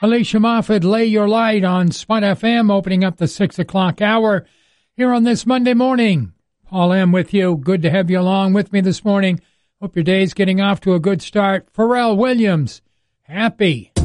Alicia Moffat, Lay Your Light on Spot FM, opening up the 6 o'clock hour here on this Monday morning. Paul M. with you. Good to have you along with me this morning. Hope your day's getting off to a good start. Pharrell Williams, Happy.